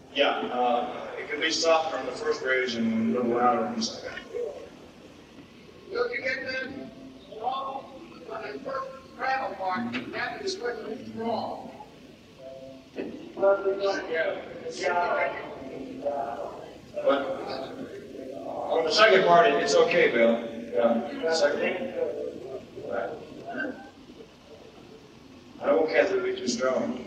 Yeah, it can be softer on the first raise and a little louder on the second. Look, you get that wrong on the first travel mark, that is what is wrong. But on the second part, it's okay, Bill. Yeah. Second. Right. I don't want Kathy to be too strong.